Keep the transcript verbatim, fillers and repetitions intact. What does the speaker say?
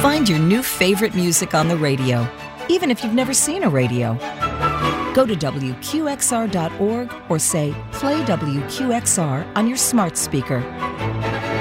Find your new favorite music on the radio, even if you've never seen a radio. Go to W Q X R dot org or say, play W Q X R on your smart speaker.